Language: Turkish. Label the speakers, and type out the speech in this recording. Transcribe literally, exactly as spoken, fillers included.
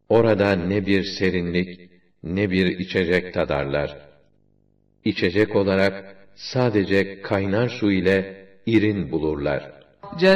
Speaker 1: Orada ne bir serinlik, ne bir içecek tadarlar. İçecek olarak sadece kaynar su ile irin bulurlar.